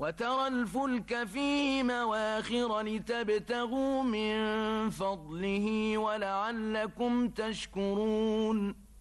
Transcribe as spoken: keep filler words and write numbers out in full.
وترى الفلك فيه مواخر لتبتغوا من فضله ولعلكم تشكرون